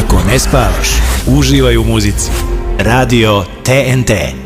Ako ne spavaš, uživaj u muzici. Radio TNT.